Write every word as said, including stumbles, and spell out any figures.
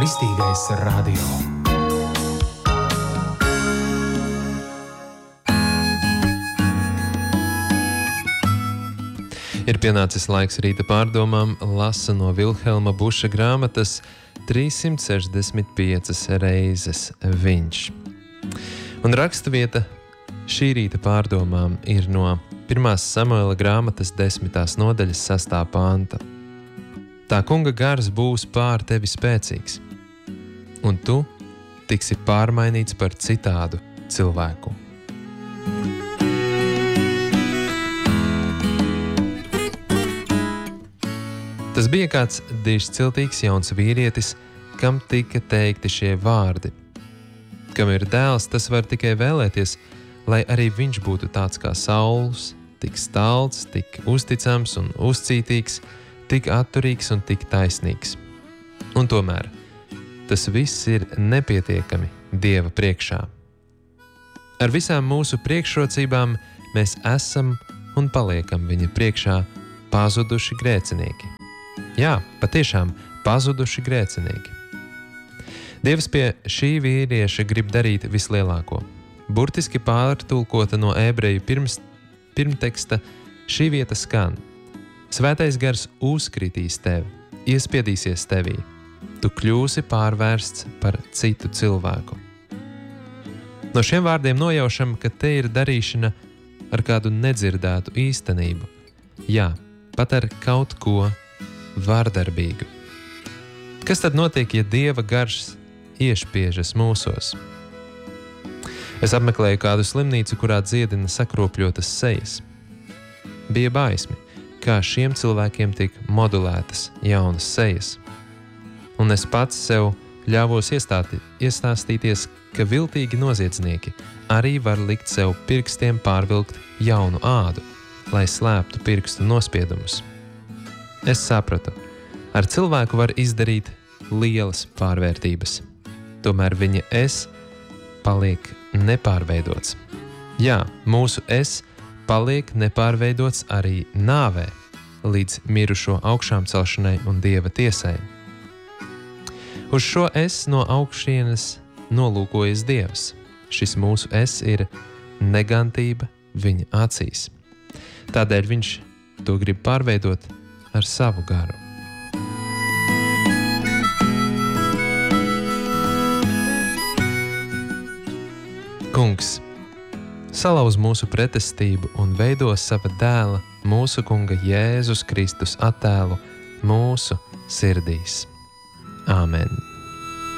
Kristīgais radio. Ir pienācis laiks rīta pārdomām, lasa no Vilhelma Buša grāmatas trīssimt sešdesmit piecas reizes viņš. Un raksturvieta šī rīta pārdomām ir no pirmās Samuela grāmatas desmitās nodaļas sastā panta. Tā kunga gars būs pār tevi spēcīgs, un tu tiksi pārmainīts par citādu cilvēku. Tas bija kāds dižciltīgs jauns vīrietis, kam tika teikti šie vārdi. Kam ir dēls, tas var tikai vēlēties, lai arī viņš būtu tāds kā Sauls, tik stalts, tik uzticams un uzcītīgs, tik atturīgs un tik taisnīgs. Un tomēr tas viss ir nepietiekami Dieva priekšā. Ar visām mūsu priekšrocībām mēs esam un paliekam viņa priekšā pazuduši grēcinieki. Jā, patiešām pazuduši grēcinieki. Dievs pie šī vīrieša grib darīt vislielāko. Burtiski pārtulkota no ebreju pirms, pirmteksta šī vieta skan: Svētais gars uzkritīs tevi, iespiedīsies tevī, tu kļūsi pārvērsts par citu cilvēku. No šiem vārdiem nojaušam, ka te ir darīšana ar kādu nedzirdētu īstenību. Jā, pat ar kaut ko vardarbīgu. Kas tad notiek, ja Dieva gars iešpiežas mūsos? Es apmeklēju kādu slimnīcu, kurā dziedina sakropļotas sejas. Bija baismi, kā šiem cilvēkiem tiek modulētas jaunas sejas. Un es pats sev ļāvos iestāti, iestāstīties, ka viltīgi noziedznieki arī var likt sev pirkstiem pārvilkt jaunu ādu, lai slēptu pirkstu nospiedumus. Es sapratu, ar cilvēku var izdarīt lielas pārvērtības, tomēr viņa es paliek nepārveidots. Jā, mūsu es paliek nepārveidots arī nāvē, līdz mirušo augšām celšanai un Dieva tiesai. Uz šo es no augšienes nolūkojas Dievs. Šis mūsu es ir negantība viņa acīs. Tādēļ viņš to grib pārveidot ar savu garu. Kungs, salauz mūsu pretestību un veido sava dēla, mūsu Kunga Jēzus Kristus attēlu mūsu sirdīs. Āmen.